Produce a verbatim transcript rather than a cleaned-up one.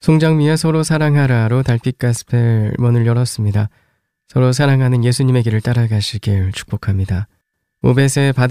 송정미의 서로 사랑하라로 달빛 가스펠 문을 열었습니다. 서로 사랑하는 예수님의 길을 따라가시길 축복합니다. 오벳의